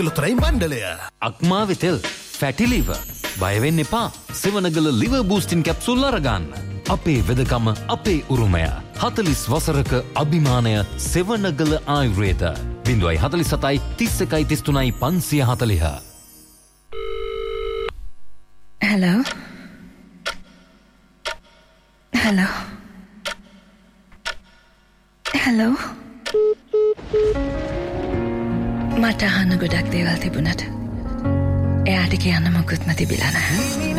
ලොතරැයි මණ්ඩලය. අක්මාවේ තෙල් fatty lever. බය වෙන්න එපා. සෙවණගල ලිවර් බූස්ටින් කැප්සූල් අරගන්න. අපේ වෙදකම අපේ උරුමය. 40 වසරක අභිමානය සෙවණගල ආයුර්වේද. 047 31 33 540. Hello. Hello. Hello. මට අහන්න ගොඩක් දේවල් තිබුණට එයාට කියන්න මොකුත්ම තිබිලා නැහැ.